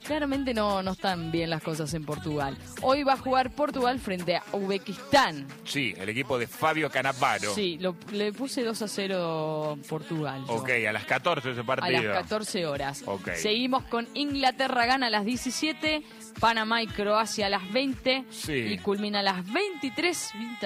claramente no están bien las cosas en Portugal. Hoy va a jugar Portugal frente a Uzbekistán. Sí, el equipo de Fabio Cannavaro. Sí, le puse 2-0 Portugal. Yo. Ok, a las 14 ese partido. A las 14 horas. Ok. Seguimos con Inglaterra gana a las 17, Panamá y Croacia a las 20 Sí. y culmina a las 23.